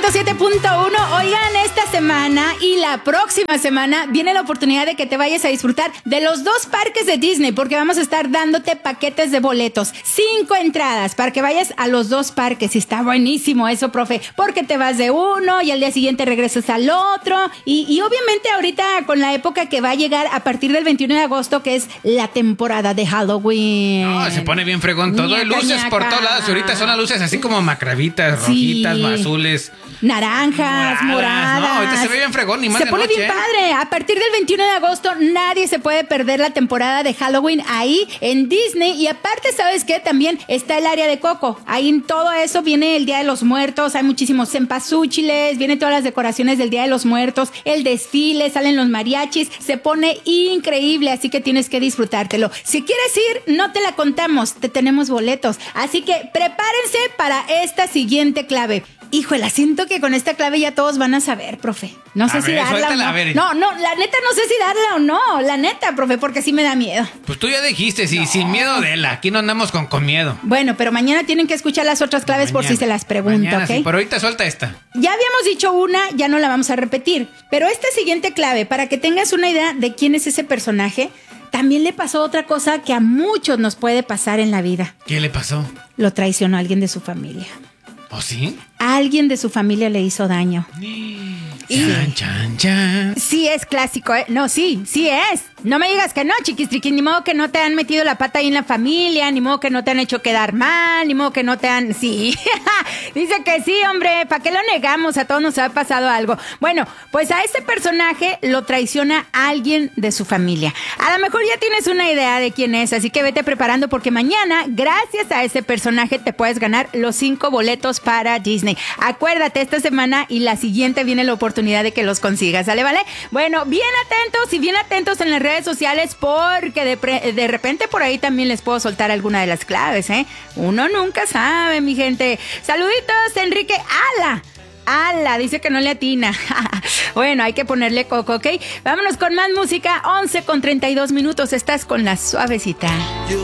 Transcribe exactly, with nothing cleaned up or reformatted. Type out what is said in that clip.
ciento siete punto uno. Oigan, esta semana y la próxima semana viene la oportunidad de que te vayas a disfrutar de los dos parques de Disney, porque vamos a estar dándote paquetes de boletos, cinco entradas para que vayas a los dos parques. Y está buenísimo eso, profe, porque te vas de uno y al día siguiente regresas al otro. Y, y obviamente ahorita con la época que va a llegar a partir del veintiuno de agosto, que es la temporada de Halloween. No, se pone bien fregón todo. Hay luces ñaca. Por todos lados. Y ahorita son las luces así como macravitas, sí. rojitas, azules, naranjas, moradas. moradas. No, ahorita se ve bien fregón, ni más Se de pone noche, bien ¿eh? padre. A partir del veintiuno de agosto nadie se puede perder la temporada de Halloween ahí en Disney. Y aparte, ¿sabes qué? También está el área de Coco. Ahí en todo eso viene el Día de los Muertos. Hay muchísimos cempasúchiles, vienen todas las decoraciones del Día de los Muertos, el desfile, salen los mariachis. Se pone increíble, así que tienes que disfrutártelo. Si quieres ir, no te la contamos, te tenemos boletos. Así que prepárense para esta siguiente clave. Híjole, siento que con esta clave ya todos van a saber, profe. No a sé ver, si darla suéltala, o no. a ver. No, no, la neta no sé si darla o no. La neta, profe, porque sí me da miedo. Pues tú ya dijiste, sí, no. Sin miedo de la. Aquí no andamos con, con miedo. Bueno, pero mañana tienen que escuchar las otras claves mañana, por si se las pregunto, mañana, ¿ok? Sí, pero ahorita suelta esta. Ya habíamos dicho una, ya no la vamos a repetir. Pero esta siguiente clave, para que tengas una idea de quién es ese personaje, también le pasó otra cosa que a muchos nos puede pasar en la vida. ¿Qué le pasó? Lo traicionó alguien de su familia. ¿Oh, sí? Alguien de su familia le hizo daño. Chan, chan, chan. Sí es clásico, ¿eh? No, sí, sí es. No me digas que no, chiquistriqui. Ni modo que no te han metido la pata ahí en la familia, ni modo que no te han hecho quedar mal, ni modo que no te han... Sí, dice que sí, hombre. ¿Para qué lo negamos? A todos nos ha pasado algo. Bueno, pues a ese personaje lo traiciona alguien de su familia. A lo mejor ya tienes una idea de quién es, así que vete preparando porque mañana, gracias a ese personaje, te puedes ganar los cinco boletos para Disney. Acuérdate, esta semana y la siguiente viene la oportunidad de que los consigas, ¿sale? ¿Vale? Bueno, bien atentos y bien atentos en las redes sociales porque de, pre- de repente por ahí también les puedo soltar alguna de las claves, ¿eh? Uno nunca sabe, mi gente. Saluditos, Enrique. ¡Ala! ¡Ala! Dice que no le atina. Bueno, hay que ponerle coco, ¿ok? Vámonos con más música. once con treinta y dos minutos. Estás con la suavecita.